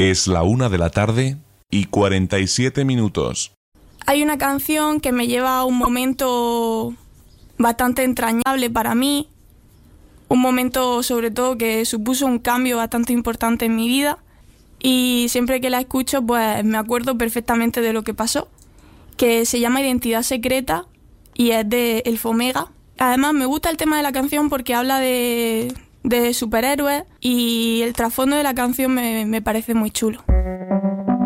Es la 1:47 Hay una canción que me lleva a un momento bastante entrañable para mí, un momento sobre todo que supuso un cambio bastante importante en mi vida, y siempre que la escucho pues me acuerdo perfectamente de lo que pasó, que se llama Identidad Secreta y es de El Fomega. Además me gusta el tema de la canción porque habla de superhéroes y el trasfondo de la canción me parece muy chulo.